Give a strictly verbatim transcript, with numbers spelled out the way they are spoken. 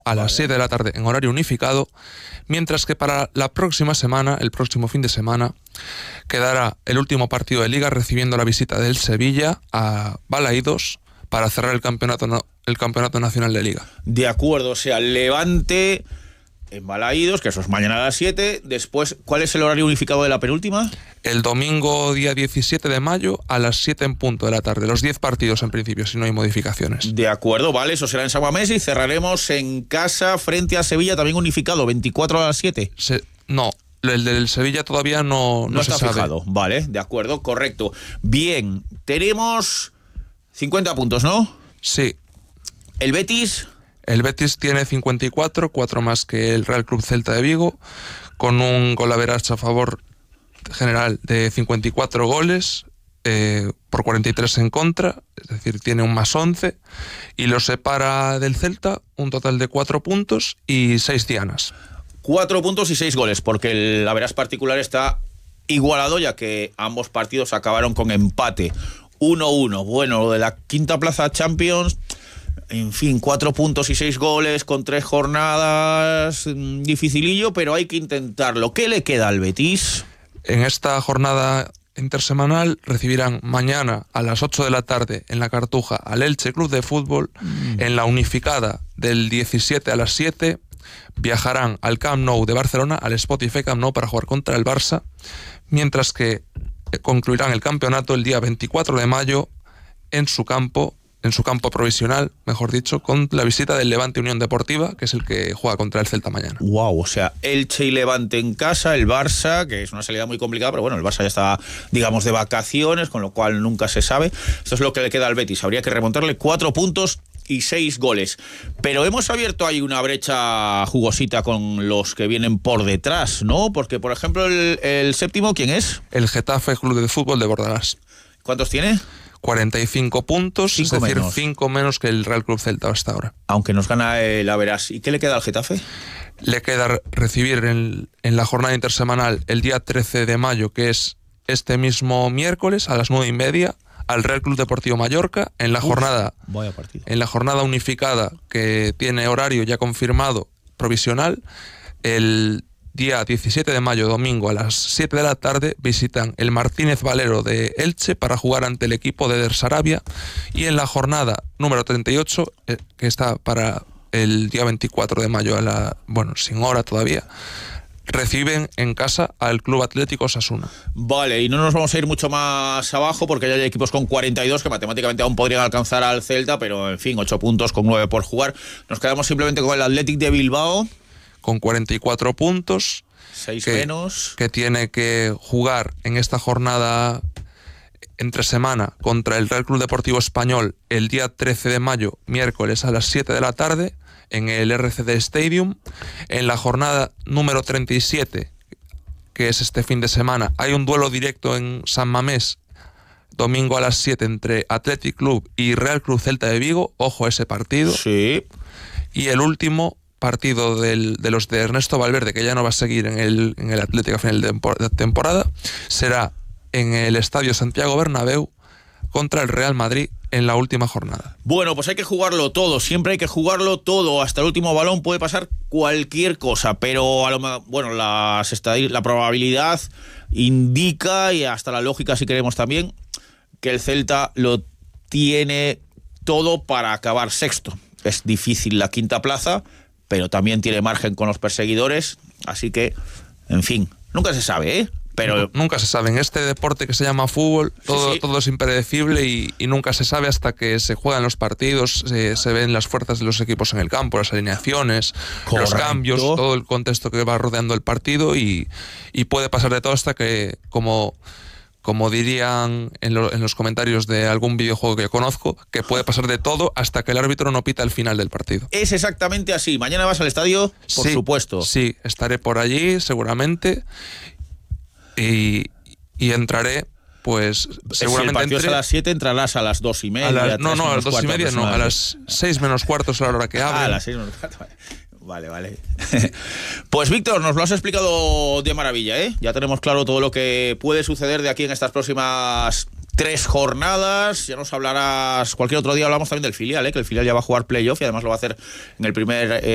a las siete de la tarde en horario unificado, mientras que para la próxima semana, el próximo fin de semana, quedará el último partido de Liga recibiendo la visita del Sevilla a Balaídos para cerrar el campeonato, el campeonato nacional de Liga. De acuerdo, o sea, Levante en Balaídos, que eso es mañana a las siete. Después, ¿cuál es el horario unificado de la penúltima? El domingo día diecisiete de mayo a las siete en punto de la tarde. Los diez partidos en principio, si no hay modificaciones. De acuerdo, vale, eso será en San Mamés y cerraremos en casa frente a Sevilla, también unificado, veinticuatro a las siete. Se, no, el del Sevilla todavía no, no, no se está sabe. fijado, vale, de acuerdo, correcto. Bien, tenemos cincuenta puntos, ¿no? Sí. ¿El Betis? El Betis tiene cincuenta y cuatro, cuatro más que el Real Club Celta de Vigo, con un golaveraje a favor general de cincuenta y cuatro goles eh, por cuarenta y tres en contra, es decir, tiene un más once, y lo separa del Celta un total de cuatro puntos y seis dianas. Cuatro puntos y seis goles, porque el average particular está igualado, ya que ambos partidos acabaron con empate. uno uno. Bueno, lo de la quinta plaza Champions, en fin, cuatro puntos y seis goles con tres jornadas, dificilillo, pero hay que intentarlo. ¿Qué le queda al Betis? En esta jornada intersemanal recibirán mañana a las ocho de la tarde en la Cartuja al Elche Club de Fútbol. Mm. En la unificada del diecisiete a las siete viajarán al Camp Nou de Barcelona, al Spotify Camp Nou, para jugar contra el Barça, mientras que concluirán el campeonato el día veinticuatro de mayo en su campo, en su campo provisional, mejor dicho, con la visita del Levante Unión Deportiva, que es el que juega contra el Celta mañana. Wow, o sea, Elche y Levante en casa, el Barça, que es una salida muy complicada, pero bueno, el Barça ya está, digamos, de vacaciones, con lo cual nunca se sabe. Esto es lo que le queda al Betis. Habría que remontarle cuatro puntos y seis goles. Pero hemos abierto ahí una brecha jugosita con los que vienen por detrás, ¿no? Porque, por ejemplo, el, el séptimo, ¿quién es? El Getafe Club de Fútbol de Bordalás. ¿Cuántos tiene? cuarenta y cinco puntos, cinco es decir, menos. cinco menos que el Real Club Celta hasta ahora. Aunque nos gana el Averás. ¿Y qué le queda al Getafe? Le queda recibir en, en la jornada intersemanal el día trece de mayo, que es este mismo miércoles a las nueve y media, al Real Club Deportivo Mallorca, en la Uf, jornada vaya partido. En la jornada unificada, que tiene horario ya confirmado provisional. El día diecisiete de mayo, domingo, a las siete de la tarde, visitan el Martínez Valero de Elche para jugar ante el equipo de Der Sarabia. Y en la jornada número treinta y ocho, eh, que está para el día veinticuatro de mayo, a la, bueno, sin hora todavía, reciben en casa al Club Atlético Osasuna. Vale, y no nos vamos a ir mucho más abajo, porque ya hay equipos con cuarenta y dos que matemáticamente aún podrían alcanzar al Celta, pero en fin, ocho puntos con nueve por jugar. Nos quedamos simplemente con el Athletic de Bilbao, con cuarenta y cuatro puntos, seis que, menos, que tiene que jugar en esta jornada entre semana contra el Real Club Deportivo Español el día trece de mayo, miércoles a las siete de la tarde, en el R C D Stadium. En la jornada número treinta y siete, que es este fin de semana, hay un duelo directo en San Mamés, domingo a las siete, entre Athletic Club y Real Club Celta de Vigo. Ojo a ese partido. Sí. Y el último partido del, de los de Ernesto Valverde, que ya no va a seguir en el, en el Atlético a final de temporada, será en el Estadio Santiago Bernabéu contra el Real Madrid en la última jornada. Bueno, pues hay que jugarlo todo, siempre hay que jugarlo todo, hasta el último balón puede pasar cualquier cosa, pero a lo, bueno, las estadí- la probabilidad indica, y hasta la lógica si queremos también, que el Celta lo tiene todo para acabar sexto. Es difícil la quinta plaza, pero también tiene margen con los perseguidores, así que, en fin, nunca se sabe, ¿eh? Pero nunca se sabe. En este deporte que se llama fútbol, todo, sí, sí. todo es impredecible y, y nunca se sabe hasta que se juegan los partidos, se, se ven las fuerzas de los equipos en el campo, las alineaciones, Correcto. los cambios, todo el contexto que va rodeando el partido, y, y puede pasar de todo hasta que, como... como dirían en, lo, en los comentarios de algún videojuego que yo conozco, que puede pasar de todo hasta que el árbitro no pita el final del partido. Es exactamente así. ¿Mañana vas al estadio? Por sí, supuesto. Sí, estaré por allí seguramente y, y entraré, pues seguramente... Si el partido entre... es a las siete, entrarás a las dos y media. Las, no, no, a las dos y media no, a las seis menos cuartos a la hora que abren. Ah, a las seis menos cuartos. Vale, vale. Pues Víctor, nos lo has explicado de maravilla, ¿eh? Ya tenemos claro todo lo que puede suceder de aquí en estas próximas tres jornadas. Ya nos hablarás, cualquier otro día hablamos también del filial, ¿eh? Que el filial ya va a jugar playoff y además lo va a hacer en el primer... Eh,